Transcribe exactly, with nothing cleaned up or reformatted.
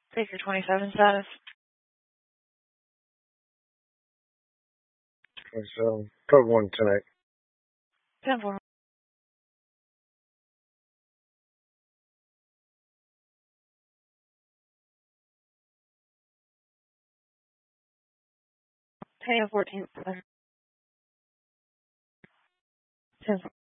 Take your twenty-seven status. twenty-seven. Code one tonight. ten four. ten fourteen. ten four.